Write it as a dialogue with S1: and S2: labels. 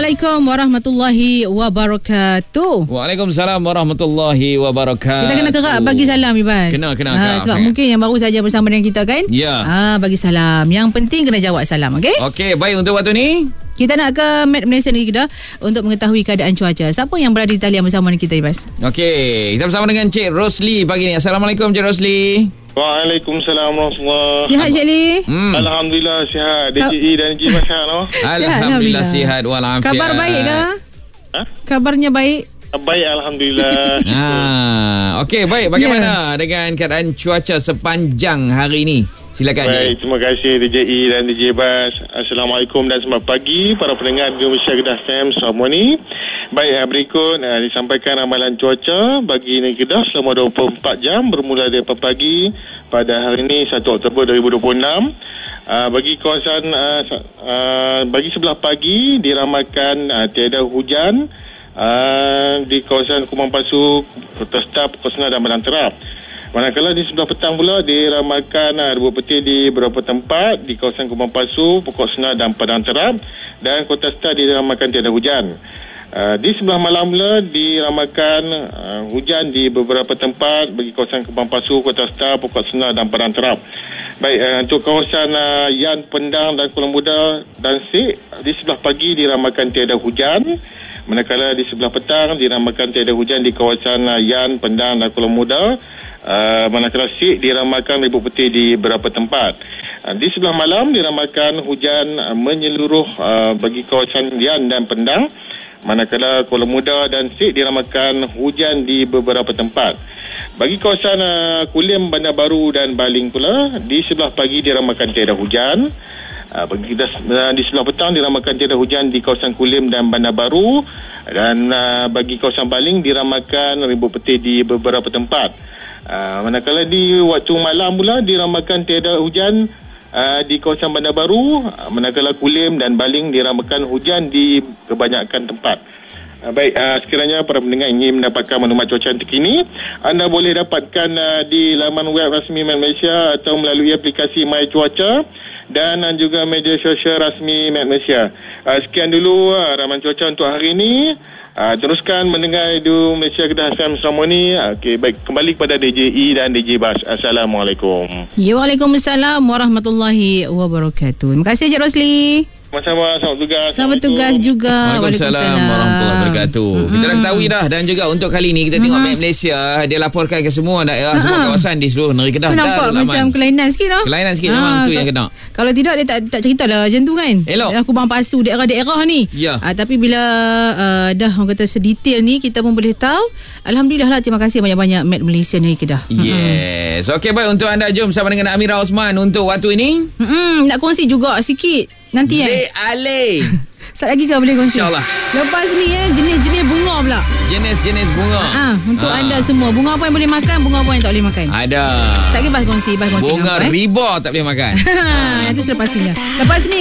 S1: Assalamualaikum warahmatullahi wabarakatuh.
S2: Waalaikumsalam warahmatullahi wabarakatuh.
S1: Kita kena kerak bagi salam, Ibas.
S2: Kena
S1: sebab
S2: sangat.
S1: mungkin yang baru saja bersama dengan kita kan.
S2: Ya.
S1: Bagi salam. Yang penting kena jawab salam, okey?
S2: Okey, baik untuk waktu ni.
S1: Kita nak ke Met Malaysia ni kita untuk mengetahui keadaan cuaca. Siapa yang berada di talian bersama dengan kita, Ibas?
S2: Okey, kita bersama dengan Cik Rosli pagi ni. Assalamualaikum Cik Rosli.
S3: Waalaikumsalam warahmatullahi.
S1: Sihat, Cik Lee?
S3: Alhamdulillah sihat. DJI dan DJ Masyarakat no?
S2: Alhamdulillah sihat walafiat.
S1: Kabar baik ke? Kabarnya baik?
S3: Baik, Alhamdulillah.
S2: Okey, baik. Bagaimana dengan keadaan cuaca sepanjang hari ini? Silakan.
S3: Baik, terima kasih DJI dan DJ Bas. Assalamualaikum dan selamat pagi para pendengar di Malaysia Kedah FM semua ni. Baik, berikut disampaikan amalan cuaca bagi negeri Kedah selama 24 jam bermula dari pagi pada hari ini 1 Oktober 2026. Bagi kawasan bagi sebelah pagi diramalkan tiada hujan di kawasan Kumbang Pasu, Kota Star, Pokok Senah dan Padang Terap. Manakala di sebelah petang pula diramalkan debus petir di beberapa tempat di kawasan Kumbang Pasu, Pokok Senah dan Padang Terap, dan Kota Star diramalkan tiada hujan. Di sebelah malam pula diramalkan hujan di beberapa tempat bagi kawasan Kumbang Pasu, Kota Star, Pokok Senah dan Padang Terap. Baik, untuk kawasan Yan, Pendang dan Kuala Muda dan Sik, di sebelah pagi diramalkan tiada hujan. Manakala di sebelah petang diramalkan tiada hujan di kawasan Yan, Pendang dan Kuala Muda. Manakala Sik diramalkan ribut petir di beberapa tempat. Di sebelah malam diramalkan hujan menyeluruh bagi kawasan Yan dan Pendang. Manakala Kuala Muda dan Sik diramalkan hujan di beberapa tempat. Bagi kawasan Kulim, Bandar Baru dan Baling pula, di sebelah pagi diramalkan tiada hujan. Di sebelah petang diramalkan tiada hujan di kawasan Kulim dan Bandar Baru, dan bagi kawasan Baling diramalkan ribut petir di beberapa tempat. Manakala di waktu malam pula diramalkan tiada hujan di kawasan Bandar Baru, manakala Kulim dan Baling diramalkan hujan di kebanyakan tempat. Baik, sekiranya para pendengar ingin mendapatkan maklumat cuaca terkini, anda boleh dapatkan di laman web rasmi Met Malaysia atau melalui aplikasi My Cuaca dan juga media sosial rasmi Met Malaysia. Sekian dulu ramalan cuaca untuk hari ini. Teruskan mendengar Edu Malaysia Kedah FM selama ni. Okey, baik, kembali kepada DJI dan DJ Bas. Assalamualaikum.
S1: Ya, Waalaikumsalam warahmatullahi wabarakatuh. Terima kasih, Cik Rosli.
S3: Sama-sama, selamat tugas.
S1: Selamat tugas juga.
S2: Waalaikumsalam warahmatullahi wabarakatuh. Kita dah ketahui dah, dan juga untuk kali ni kita tengok Met Malaysia, dia laporkan ke semua daerah, semua kawasan di seluruh negeri Kedah.
S1: Nampak macam kelainan sikit tau.
S2: Kelainan sikit memang tu yang kena.
S1: Kalau tidak dia tak ceritalah macam tu kan.
S2: Elok.
S1: Daerah Kumbang Pasu, daerah-daerah ni.
S2: Ya.
S1: Tapi bila dah orang kata sedetail ni kita pun boleh tahu. Alhamdulillah lah, terima kasih banyak-banyak Met Malaysia ni Kedah.
S2: Yes. Okey, baik, untuk anda jom sama dengan Amira Osman untuk waktu ini.
S1: Nak kongsi juga sikit nanti
S2: Ale.
S1: Sat lagi ke boleh kongsi?
S2: InsyaAllah.
S1: Lepas ni jenis-jenis bunga pula.
S2: Jenis-jenis bunga.
S1: Untuk anda semua. Bunga apa yang boleh makan, bunga apa yang tak boleh makan.
S2: Ada.
S1: Sat lagi kongsi
S2: Bunga riba tak boleh makan.
S1: Itu selepas ni. Lepas ni